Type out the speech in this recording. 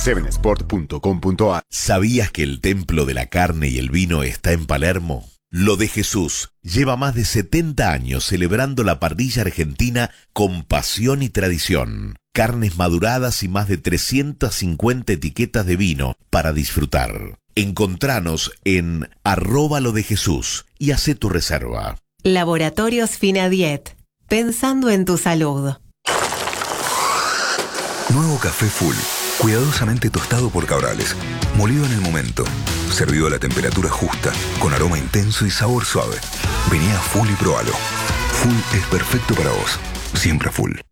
7sport.com.ar. ¿Sabías que el templo de la carne y el vino está en Palermo? Lo de Jesús lleva más de 70 años celebrando la parrilla argentina con pasión y tradición. Carnes maduradas y más de 350 etiquetas de vino para disfrutar. Encontranos en @lodejesús y hacé tu reserva. Laboratorios Finadiet. Pensando en tu salud. Nuevo café Full, cuidadosamente tostado por Cabrales, molido en el momento, servido a la temperatura justa, con aroma intenso y sabor suave. Vení a Full y probalo. Full es perfecto para vos, siempre Full.